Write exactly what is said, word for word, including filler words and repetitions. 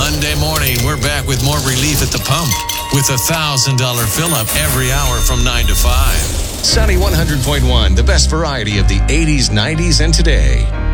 Monday morning, we're back with more relief at the pump with a one thousand dollars fill-up every hour from nine to five. Sunny one hundred point one, the best variety of the eighties, nineties, and today.